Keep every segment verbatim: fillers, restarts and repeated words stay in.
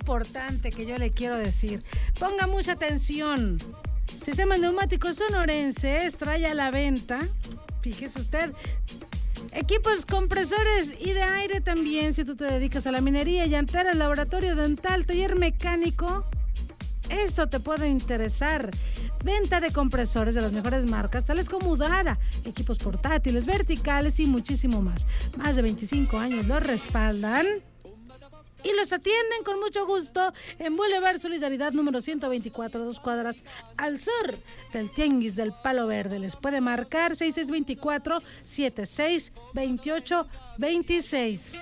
importante que yo le quiero decir. Ponga mucha atención. Sistemas Neumáticos Sonorenses trae a la venta, fíjese usted, equipos compresores y de aire también. Si tú te dedicas a la minería, llanteras, laboratorio dental, taller mecánico, esto te puede interesar. Venta de compresores de las mejores marcas, tales como Udara, equipos portátiles, verticales y muchísimo más. Más de veinticinco años los respaldan y los atienden con mucho gusto en Boulevard Solidaridad número ciento veinticuatro, dos cuadras al sur del Tianguis del Palo Verde. Les puede marcar seis seis dos cuatro, siete seis dos ocho dos seis.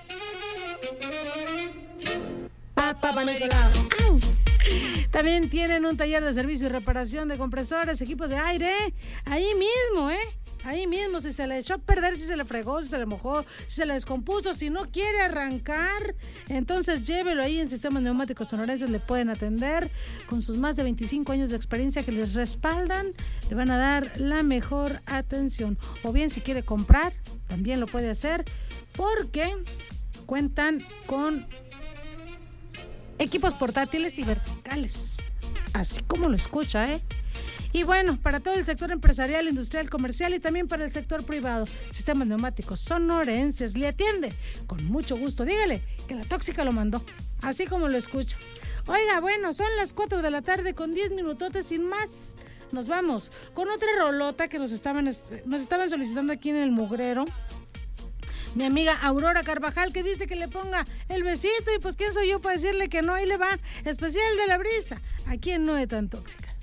También tienen un taller de servicio y reparación de compresores, equipos de aire, ahí mismo, ¿eh? Ahí mismo, si se le echó a perder, si se le fregó, si se le mojó, si se le descompuso, si no quiere arrancar, entonces llévelo ahí en Sistemas Neumáticos Sonorenses, le pueden atender con sus más de veinticinco años de experiencia que les respaldan, le van a dar la mejor atención. O bien, si quiere comprar, también lo puede hacer porque cuentan con equipos portátiles y verticales, así como lo escucha, ¿eh? Y bueno, para todo el sector empresarial, industrial, comercial y también para el sector privado, Sistemas Neumáticos Sonorenses le atiende con mucho gusto. Dígale que la tóxica lo mandó, así como lo escucha. Oiga, bueno, son las cuatro de la tarde con diez minutotes, sin más. Nos vamos con otra rolota que nos estaban, nos estaban solicitando aquí en el mugrero. Mi amiga Aurora Carvajal, que dice que le ponga el besito, y pues quién soy yo para decirle que no. Ahí le va, especial de la brisa, aquí en No es tan tóxica.